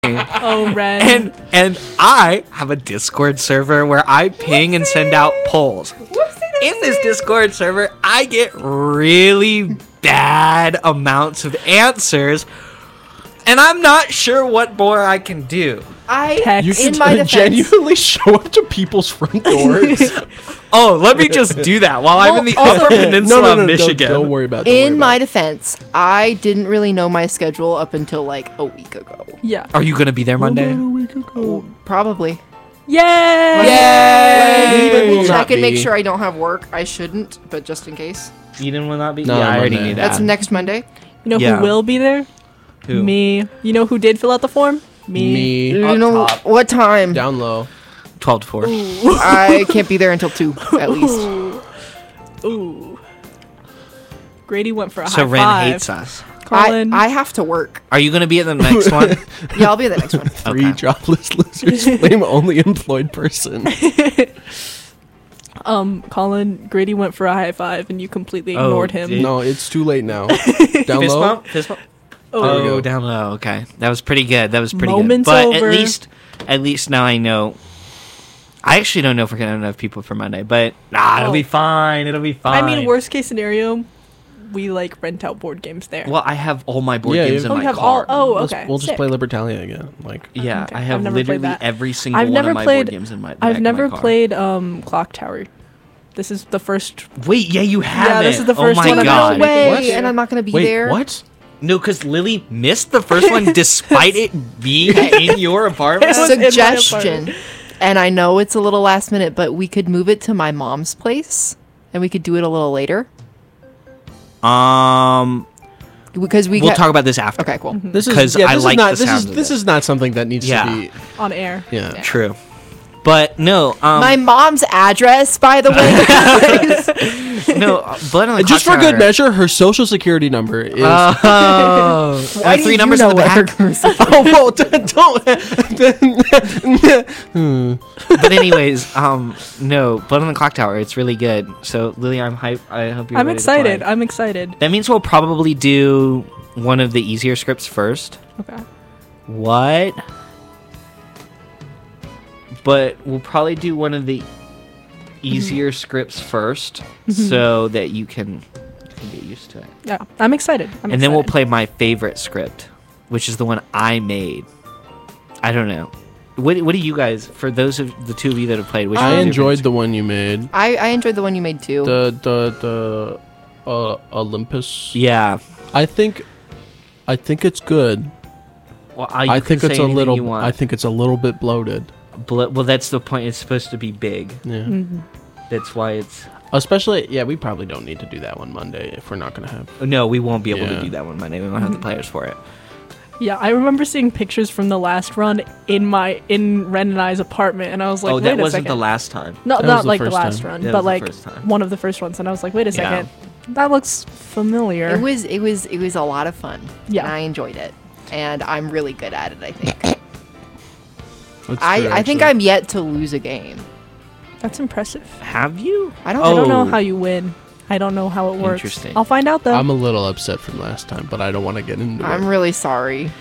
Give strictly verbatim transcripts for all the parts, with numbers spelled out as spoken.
Oh, Ren. And and I have a Discord server where I ping and send out polls. In this Discord server, I get really bad amounts of answers, and I'm not sure what more I can do. I, Text. You in can my defense, genuinely show up to people's front doors. Oh, let me just do that while I'm in the Well, Upper also- Peninsula no, no, of no, Michigan. Don't, don't worry about. Don't in worry my about defense, I didn't really know my schedule up until like a week ago. Yeah. Are you gonna be there Monday? Oh, probably. Yay! Let me Eden will double not check and make be. sure I don't have work. I shouldn't, but just in case. Eden will not be. No, yeah, I already Monday. knew that. That's next Monday. You know Yeah. who will be there? Who? Me. You know who did fill out the form? Me. Me You Up know top. what time? down low. Twelve to four. I can't be there until two at least. Ooh. Ooh. Grady went for a So high Ren five. hates us. I, Colin. I have to work. Are you gonna be at the next one? Yeah, I'll be at the next one. Three Okay. jobless losers blame only employed person. um, Colin, Grady went for a high five and you completely Oh, ignored him. did- No, it's too late now. Down Fist low. bump? Fist bump? Oh, There we Oh, go. down low. Okay, that was pretty good. That was pretty Moment's good. But over. at least, at least now I know. I actually don't know if we're gonna have enough people for Monday, but nah, it'll Oh. be fine. It'll be I fine. mean, worst case scenario, we like rent out board games there. Well, I have all my board Yeah, games yeah. in Oh, my you have car. all. Oh, Let's- okay. We'll just sick. play Libertalia again. Like, Yeah, Okay, I I've have never played literally that. every single I've one never of my played. board games in my. I've back of never my car. played um Clock Tower. This is the first. Wait, yeah, you have Yeah, this is the first oh my one I've god. ever Way, What? and I'm not gonna be wait, there. what? No, because Lily missed the first one despite it being in your apartment. It was in my Suggestion. apartment. And I know it's a little last minute, but we could move it to my mom's place, and we could do it a little later Um, because we. we'll got- talk about this after. Okay, cool. This is 'Cause yeah, I this like is not the this sound is of this it. is not something that needs Yeah. to be. On air. Yeah. True, but no. Um, My mom's address, by the way. guys. no. uh, Blood on the Just Clock for good Tower- measure, her social security number is. Oh, Why uh, do three you numbers know in the what her back. person- oh well, d- don't. But anyways, um, no, Blood on the Clock Tower. It's really good. So Lily, I'm hype. I hope you're. I'm ready to excited. play. I'm excited. That means we'll probably do one of the easier scripts first. Okay. What? But we'll probably do one of the easier scripts first, so that you can, can get used to it. Yeah, I'm excited. I'm and then we'll excited. play my favorite script, which is the one I made. I don't know. What What do you guys? For those of the two of you that have played, which I one is your enjoyed favorite the one you made. I, I enjoyed the one you made too. The the the uh, Olympus. script? Yeah. I think, I think it's good. Well, I you think can it's say a anything little. you want. I think it's a little bit bloated. Blo- well, that's the point. It's supposed to be big. Yeah. Mm-hmm. That's why it's. Especially, yeah, we probably don't need to do that one Monday if we're not gonna have. No, we won't be able Yeah. to do that one Monday. We won't have the players for it. Yeah, I remember seeing pictures from the last run in my in Ren and I's apartment, and I was like, oh, wait that a wasn't second. the last time. No, That was not the like the first last time. run, That but was the like first time. one of the first ones, and I was like, wait a Yeah. second, that looks familiar. It was it was it was a lot of fun. Yeah. and I enjoyed it, and I'm really good at it. I think. That's I true, I think actually. I'm yet to lose a game. That's impressive. Have you? I don't. I don't know Oh. how you win. I don't know how it works. Interesting. I'll find out though. I'm a little upset from last time, but I don't want to get into I'm it. really sorry.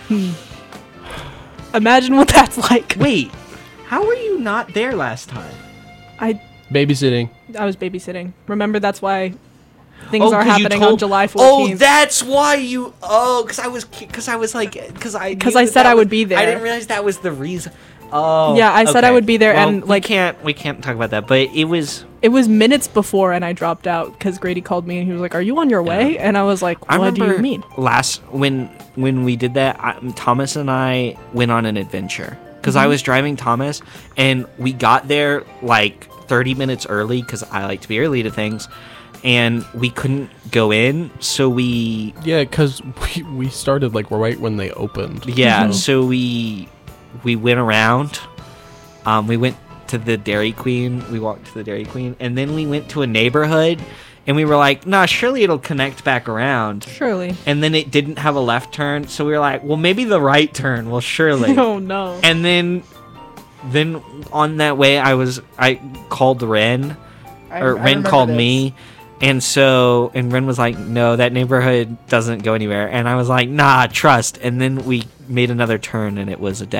Imagine what that's like. Wait, how were you not there last time? I Babysitting. I was babysitting. Remember, that's why things Oh, are 'cause you happening on told- July Oh, fourteenth. that's why you. Oh, because I was, because I was like, because I, 'Cause knew I that said that I was- would be there. I didn't realize that was the reason. Oh, Yeah, I said I okay. would be there, Well, and, we like- can't, we can't talk about that. But it was. It was minutes before, and I dropped out because Grady called me and he was like, "Are you on your way?" And I was like, I "What do remember you mean?" last when when we did that, I, Thomas and I went on an adventure because I was driving Thomas, and we got there like thirty minutes early because I like to be early to things, and we couldn't go in, so we Yeah, because we, we started like right when they opened. yeah, Mhm. so we we went around, um, we went to the Dairy Queen, we walked to the Dairy Queen, and then we went to a neighborhood, and we were like, nah, surely it'll connect back around. Surely. And then it didn't have a left turn, so we were like, well, maybe the right turn will surely. Oh no. And then then on that way I was I called Ren I- or I Ren remember called this. me, And so, and Ren was like, no, that neighborhood doesn't go anywhere. And I was like, nah, trust. And then we made another turn and it was a dead